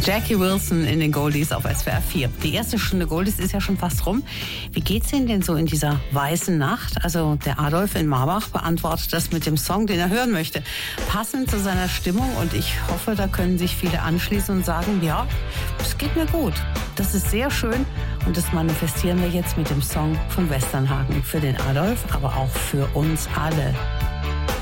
Jackie Wilson in den Goldies auf SWR 4. Die erste Stunde Goldies ist ja schon fast rum. Wie geht's Ihnen denn so in dieser weißen Nacht? Also der Adolf in Marbach beantwortet das mit dem Song, den er hören möchte. Passend zu seiner Stimmung, und ich hoffe, da können sich viele anschließen und sagen, ja, es geht mir gut. Das ist sehr schön und das manifestieren wir jetzt mit dem Song von Westernhagen. Für den Adolf, aber auch für uns alle.